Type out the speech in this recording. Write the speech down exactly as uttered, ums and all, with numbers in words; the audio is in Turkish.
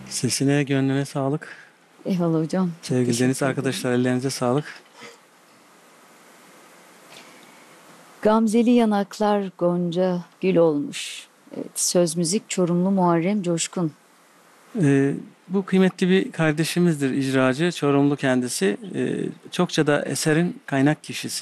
Sesine, gönlüne sağlık. Eyvallah hocam. Sevgili Teşekkür Deniz ederim. arkadaşlar, ellerinize sağlık. Gamzeli yanaklar gonca gül olmuş. Evet, söz müzik Çorumlu Muharrem Coşkun. Ee, bu kıymetli bir kardeşimizdir, icracı, Çorumlu kendisi. Ee, çokça da eserin kaynak kişisi.